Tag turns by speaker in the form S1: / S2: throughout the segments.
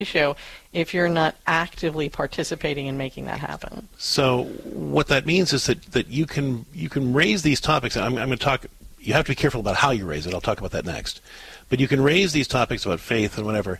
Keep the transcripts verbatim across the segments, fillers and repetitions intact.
S1: ratio if you're not actively participating in making that happen.
S2: So what that means is that, that you can you can raise these topics. I'm, I'm going to talk. You have to be careful about how you raise it. I'll talk about that next. But you can raise these topics about faith and whatever,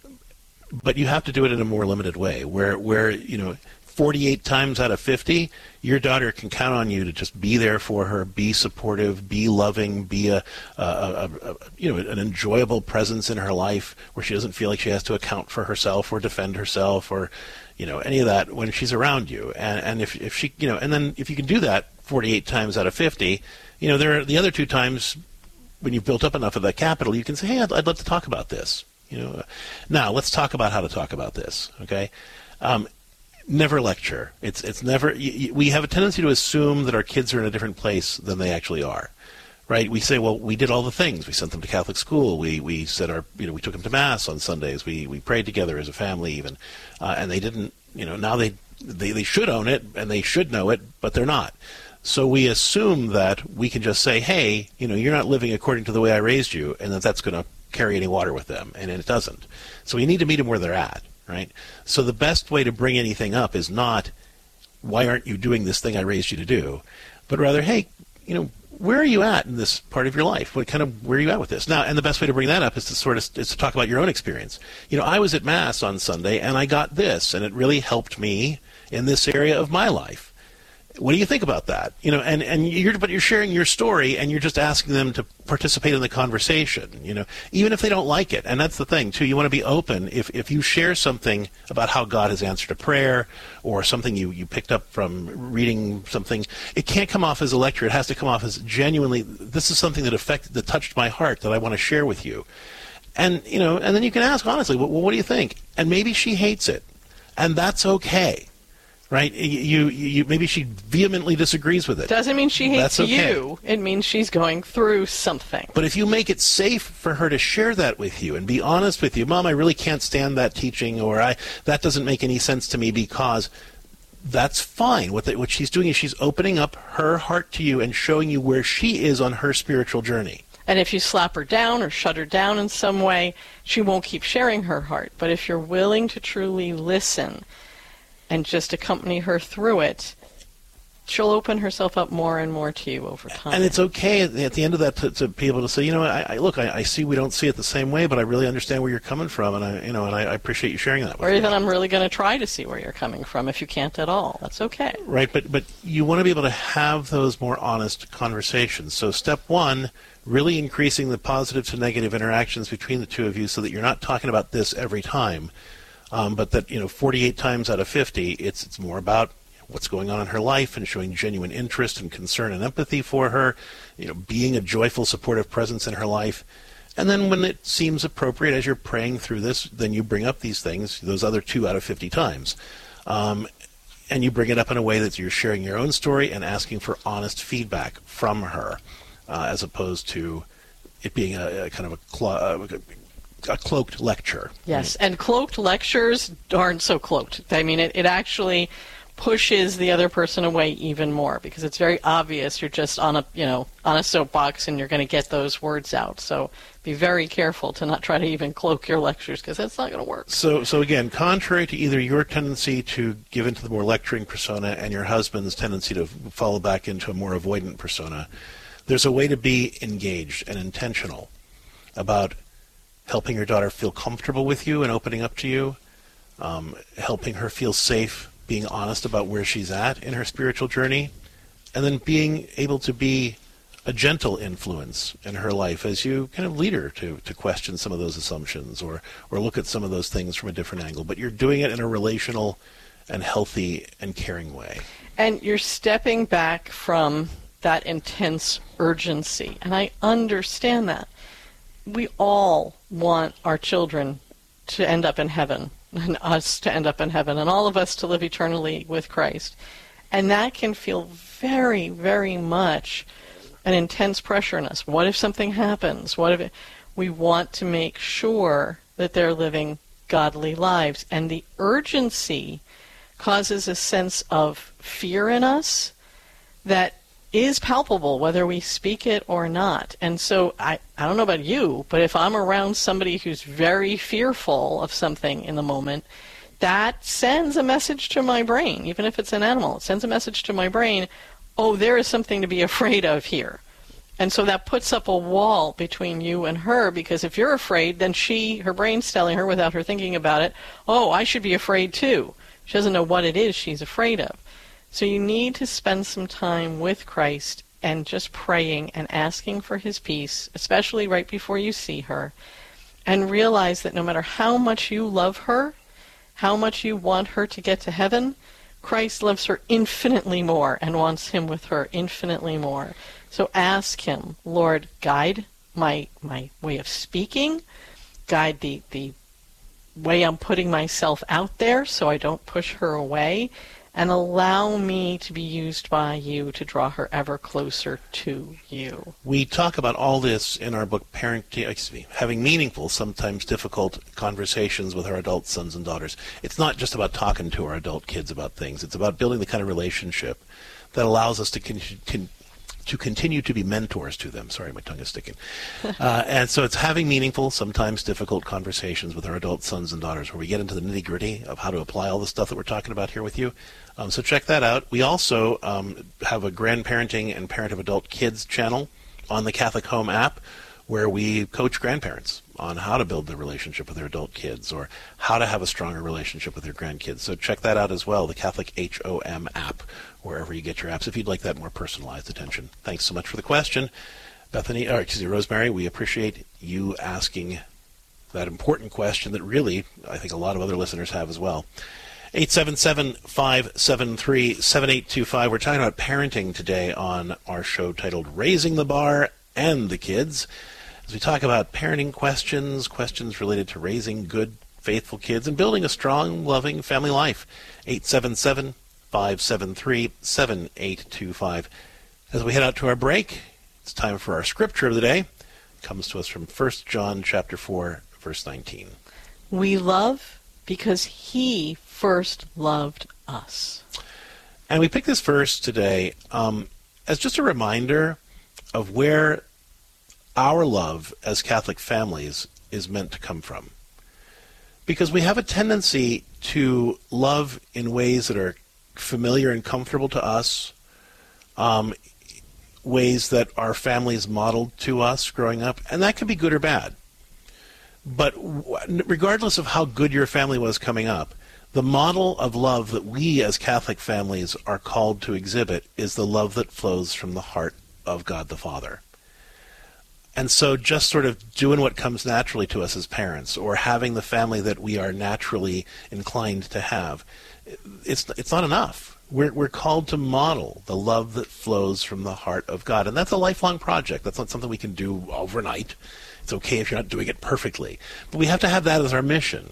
S2: but you have to do it in a more limited way, where where you know. forty-eight times out of fifty, your daughter can count on you to just be there for her, be supportive, be loving, be a, a, a, a you know an enjoyable presence in her life where she doesn't feel like she has to account for herself or defend herself or you know any of that when she's around you. And and if if she you know and then if you can do that forty-eight times out of fifty, you know there are the other two times when you've built up enough of that capital, you can say, hey, I'd, I'd love to talk about this. You know, now let's talk about how to talk about this. Okay. Um, Never lecture. It's it's never. Y- y- we have a tendency to assume that our kids are in a different place than they actually are, right? We say, well, we did all the things. We sent them to Catholic school. We we said our you know we took them to Mass on Sundays. We we prayed together as a family even, uh, and they didn't. You know now they, they they should own it and they should know it, but they're not. So we assume that we can just say, hey, you know, you're not living according to the way I raised you, and that that's going to carry any water with them, and it doesn't. So we need to meet them where they're at. Right? So the best way to bring anything up is not, why aren't you doing this thing I raised you to do? But rather, hey, you know, where are you at in this part of your life? What kind of, where are you at with this? Now, and the best way to bring that up is to sort of, is to talk about your own experience. You know, I was at Mass on Sunday and I got this, and it really helped me in this area of my life. What do you think about that? You know, and, and you're, but you're sharing your story and you're just asking them to participate in the conversation, you know, even if they don't like it. And that's the thing, too. You want to be open. If, if you share something about how God has answered a prayer or something you, you picked up from reading something, it can't come off as a lecture. It has to come off as genuinely, this is something that affected, that touched my heart that I want to share with you. And, you know, and then you can ask honestly, well, what do you think? And maybe she hates it. And that's okay. Right? You, you, maybe she vehemently disagrees with it.
S1: Doesn't mean she hates
S2: That's okay.
S1: you. It means she's going through something.
S2: But if you make it safe for her to share that with you and be honest with you, Mom, I really can't stand that teaching, or I that doesn't make any sense to me because, that's fine. What the, what she's doing is she's opening up her heart to you and showing you where she is on her spiritual journey.
S1: And if you slap her down or shut her down in some way, she won't keep sharing her heart. But if you're willing to truly listen and just accompany her through it, she'll open herself up more and more to you over time.
S2: And it's okay at the, at the end of that to, to be able to say, you know, I, I look, I, I see we don't see it the same way, but I really understand where you're coming from, and I, you know, and I, I appreciate you sharing that with
S1: me. Or even,
S2: me.
S1: I'm really going to try to see where you're coming from if you can't at all. That's okay.
S2: Right, but but you want to be able to have those more honest conversations. So step one, really increasing the positive to negative interactions between the two of you, so that you're not talking about this every time. Um, but that, you know, forty-eight times out of fifty, it's it's more about what's going on in her life and showing genuine interest and concern and empathy for her, you know, being a joyful, supportive presence in her life. And then when it seems appropriate as you're praying through this, then you bring up these things, those other two out of fifty times. Um, and you bring it up in a way that you're sharing your own story and asking for honest feedback from her, uh, as opposed to it being a, a kind of a... Cl- a cloaked lecture.
S1: Yes, and cloaked lectures aren't so cloaked. I mean, it, it actually pushes the other person away even more, because it's very obvious you're just on a, you know, on a soapbox and you're going to get those words out. So be very careful to not try to even cloak your lectures, because that's not going to work.
S2: So, so again, contrary to either your tendency to give into the more lecturing persona and your husband's tendency to fall back into a more avoidant persona, there's a way to be engaged and intentional about helping your daughter feel comfortable with you and opening up to you, um, helping her feel safe, being honest about where she's at in her spiritual journey, and then being able to be a gentle influence in her life as you kind of lead her to, to question some of those assumptions or, or look at some of those things from a different angle. But you're doing it in a relational and healthy and caring way.
S1: And you're stepping back from that intense urgency. And I understand that. We all want our children to end up in heaven, and us to end up in heaven, and all of us to live eternally with Christ. And that can feel very, very much an intense pressure on us. What if something happens? What if it, we want to make sure that they're living godly lives? And the urgency causes a sense of fear in us that is palpable, whether we speak it or not. And so I, I don't know about you, but if I'm around somebody who's very fearful of something in the moment, that sends a message to my brain, even if it's an animal. It sends a message to my brain, oh, there is something to be afraid of here. And so that puts up a wall between you and her, because if you're afraid, then she, her brain's telling her without her thinking about it, oh, I should be afraid too. She doesn't know what it is she's afraid of. So you need to spend some time with Christ and just praying and asking for his peace, especially right before you see her, and realize that no matter how much you love her, how much you want her to get to heaven, Christ loves her infinitely more and wants him with her infinitely more. So ask him, Lord, guide my my way of speaking, guide the, the way I'm putting myself out there so I don't push her away, and allow me to be used by you to draw her ever closer to you.
S2: We talk about all this in our book, Parenting, excuse me, Having Meaningful, Sometimes Difficult Conversations with Our Adult Sons and Daughters. It's not just about talking to our adult kids about things. It's about building the kind of relationship that allows us to con- con- to continue to be mentors to them. Sorry, my tongue is sticking. Uh, and so it's having meaningful, sometimes difficult conversations with our adult sons and daughters, where we get into the nitty-gritty of how to apply all the stuff that we're talking about here with you. Um, so check that out. We also um, have a grandparenting and parent of adult kids channel on the Catholic Home app, where we coach grandparents on how to build the relationship with their adult kids or how to have a stronger relationship with their grandkids. So check that out as well, the Catholic H O M app, wherever you get your apps, if you'd like that more personalized attention. Thanks so much for the question, Bethany, or excuse me, Rosemary. We appreciate you asking that important question that really, I think a lot of other listeners have as well. eight seven seven, five seven three, seven eight two five. We're talking about parenting today on our show titled Raising the Bar and the Kids, as we talk about parenting questions, questions related to raising good, faithful kids and building a strong, loving family life. eight seven seven, five seven three, seven eight two five. As we head out to our break, it's time for our scripture of the day. It comes to us from First John chapter four, verse nineteen.
S1: We love because he first loved us.
S2: And we picked this verse today um, as just a reminder of where our love as Catholic families is meant to come from. Because we have a tendency to love in ways that are familiar and comfortable to us, um, ways that our families modeled to us growing up, and that can be good or bad. But regardless of how good your family was coming up, the model of love that we as Catholic families are called to exhibit is the love that flows from the heart of God the Father. And so just sort of doing what comes naturally to us as parents, or having the family that we are naturally inclined to have, it's it's not enough. We're we're called to model the love that flows from the heart of God. And that's a lifelong project. That's not something we can do overnight. It's okay if you're not doing it perfectly. But we have to have that as our mission.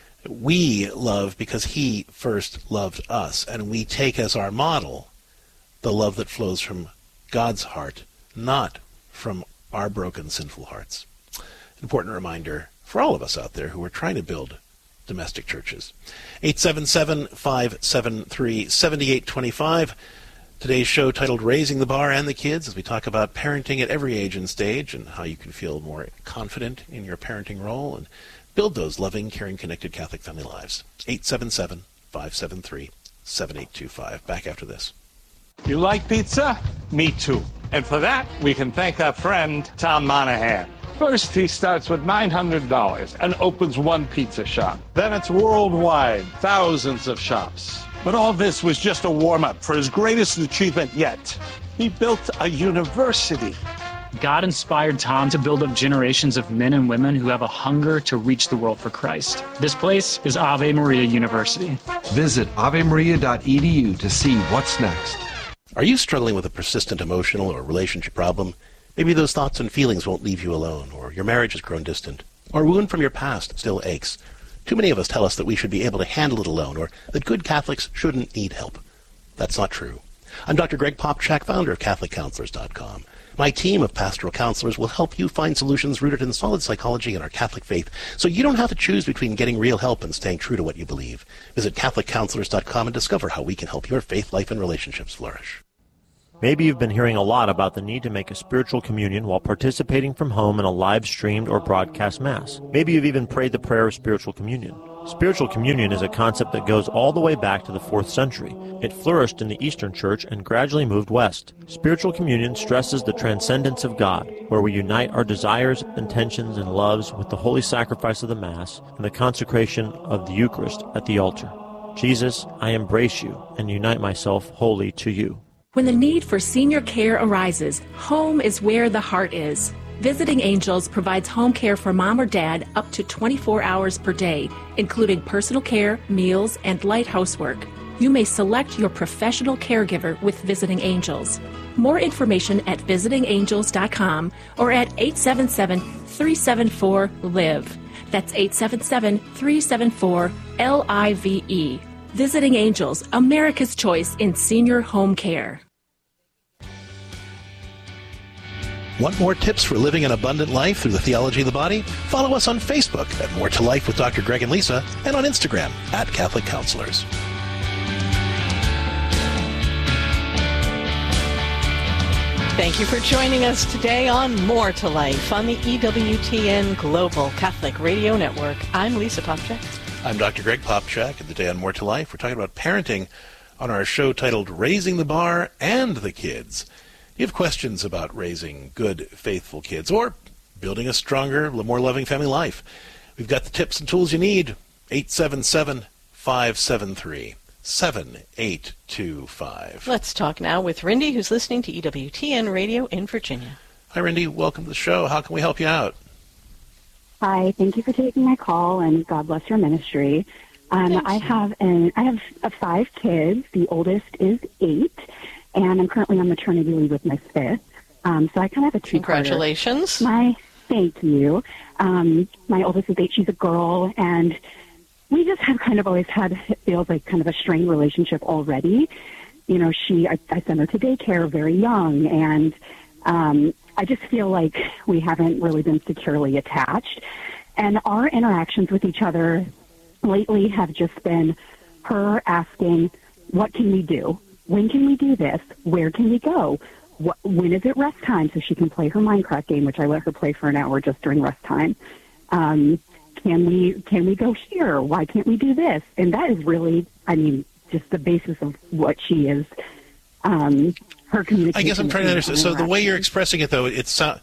S2: We love because he first loved us, and we take as our model the love that flows from God's heart, not from our broken, sinful hearts. Important reminder for all of us out there who are trying to build domestic churches. eight seven seven, five seven three, seven eight two five. Today's show titled Raising the Bar and the Kids, as we talk about parenting at every age and stage and how you can feel more confident in your parenting role and build those loving, caring, connected Catholic family lives. eight seven seven, five seven three, seven eight two five. Back after this.
S3: You like pizza? Me too. And for that, we can thank our friend, Tom Monahan. First, he starts with nine hundred dollars and opens one pizza shop. Then it's worldwide, thousands of shops. But all this was just a warm-up for his greatest achievement yet. He built a university.
S4: God inspired Tom to build up generations of men and women who have a hunger to reach the world for Christ. This place is Ave Maria University.
S5: Visit ave maria dot e d u to see what's next.
S2: Are you struggling with a persistent emotional or relationship problem? Maybe those thoughts and feelings won't leave you alone, or your marriage has grown distant, or a wound from your past still aches. Too many of us tell us that we should be able to handle it alone, or that good Catholics shouldn't need help. That's not true. I'm Doctor Greg Popchak, founder of Catholic Counselors dot com. My team of pastoral counselors will help you find solutions rooted in solid psychology and our Catholic faith, so you don't have to choose between getting real help and staying true to what you believe. Visit Catholic Counselors dot com and discover how we can help your faith, life, and relationships flourish.
S6: Maybe you've been hearing a lot about the need to make a spiritual communion while participating from home in a live-streamed or broadcast Mass. Maybe you've even prayed the prayer of spiritual communion. Spiritual communion is a concept that goes all the way back to the fourth century. It flourished in the Eastern Church and gradually moved west. Spiritual communion stresses the transcendence of God, where we unite our desires, intentions, and loves with the holy sacrifice of the Mass and the consecration of the Eucharist at the altar. Jesus, I embrace you and unite myself wholly to you.
S7: When the need for senior care arises, home is where the heart is. Visiting Angels provides home care for mom or dad up to twenty-four hours per day, including personal care, meals, and light housework. You may select your professional caregiver with Visiting Angels. More information at visiting angels dot com or at eight seven seven, three seven four, L I V E. That's eight seven seven, three seven four, L I V E. Visiting Angels, America's choice in senior home care.
S2: Want more tips for living an abundant life through the theology of the body? Follow us on Facebook at More to Life with Doctor Greg and Lisa, and on Instagram at Catholic Counselors.
S1: Thank you for joining us today on More to Life on the E W T N Global Catholic Radio Network. I'm Lisa Popchak.
S2: I'm Doctor Greg Popchak, and today on More to Life, we're talking about parenting on our show titled Raising the Bar and the Kids. If you have questions about raising good, faithful kids or building a stronger, more loving family life, we've got the tips and tools you need. eight seven seven, five seven three, seven eight two five.
S1: Let's talk now with Rindy, who's listening to E W T N Radio in Virginia.
S2: Hi, Rindy. Welcome to the show. How can we help you out?
S8: Hi, thank you for taking my call, and God bless your ministry. Um, I have an I have uh, five kids. The oldest is eight, and I'm currently on maternity leave with my fifth. Um, so I kind of have a two-parter.
S1: Congratulations.
S8: My thank you. Um, my oldest is eight. She's a girl, and we just have kind of always had, it feels like kind of a strained relationship already. You know, she I, I sent her to daycare very young, and um, I just feel like we haven't really been securely attached. And our interactions with each other lately have just been her asking, what can we do? When can we do this? Where can we go? What, when is it rest time so she can play her Minecraft game, which I let her play for an hour just during rest time? Um, can we can we go here? Why can't we do this? And that is really, I mean, just the basis of what she is. Um, her communication.
S2: I guess I'm trying to understand. So the way you're expressing it, though, it's uh,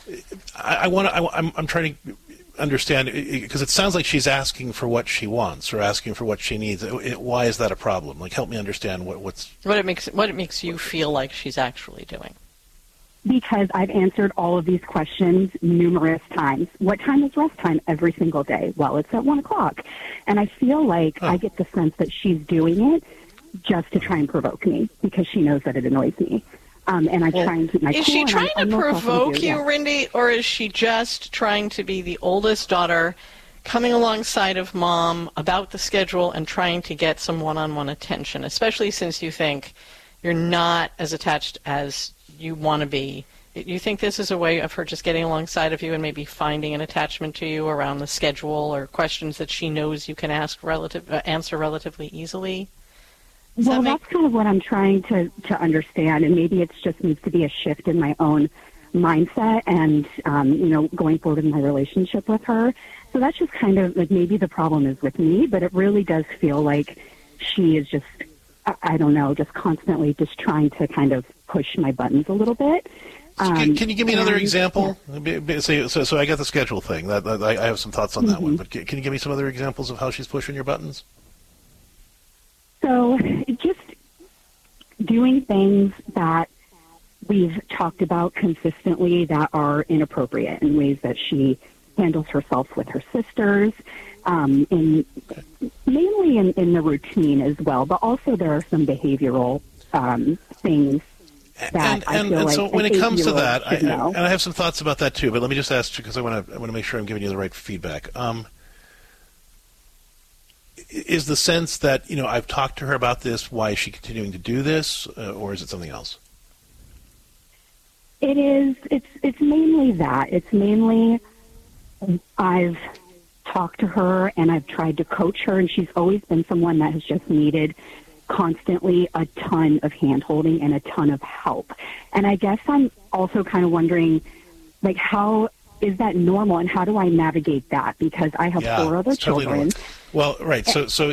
S2: I, I want to. I'm, I'm trying to understand, because it sounds like she's asking for what she wants or asking for what she needs. It, it, why is that a problem? Like, help me understand what, what's
S1: what it makes what it makes you feel like she's actually doing.
S8: Because I've answered all of these questions numerous times. What time is rest time every single day? Well, it's at one o'clock, and I feel like oh. I get the sense that she's doing it just to try and provoke me, because she knows that it annoys me. Um, and I well, try and keep my cool.
S1: Is she trying
S8: I,
S1: to provoke you,
S8: yeah.
S1: Rindy, or is she just trying to be the oldest daughter, coming alongside of mom about the schedule and trying to get some one-on-one attention, especially since you think you're not as attached as you want to be? You think this is a way of her just getting alongside of you and maybe finding an attachment to you around the schedule or questions that she knows you can ask relative uh, answer relatively easily? Does
S8: well,
S1: that make...
S8: that's kind of what I'm trying to, to understand, and maybe it just needs to be a shift in my own mindset and, um, you know, going forward in my relationship with her. So that's just kind of, like, maybe the problem is with me, but it really does feel like she is just, I, I don't know, just constantly just trying to kind of push my buttons a little bit.
S2: Um, can, can you give me another
S8: and,
S2: example? Yeah. So, so, so I got the schedule thing. That, that, I have some thoughts on mm-hmm. that one, but can, can you give me some other examples of how she's pushing your buttons?
S8: So just doing things that we've talked about consistently that are inappropriate in ways that she handles herself with her sisters, um, in, okay. mainly in, in the routine as well, but also there are some behavioral um, things that
S2: and,
S8: I
S2: and,
S8: feel
S2: and
S8: like
S2: so when it comes to that, I,
S8: know.
S2: and I have some thoughts about that too, but let me just ask you, because I want to I want to make sure I'm giving you the right feedback. Um, Is the sense that, you know, I've talked to her about this, why is she continuing to do this, uh, or is it something else?
S8: It is, it's, it's mainly that. It's mainly I've talked to her and I've tried to coach her, and she's always been someone that has just needed constantly a ton of hand-holding and a ton of help. And I guess I'm also kind of wondering, like, how is that normal, and how do I navigate that? Because I have
S2: yeah,
S8: four other
S2: totally
S8: children.
S2: Normal. Well, right. So, so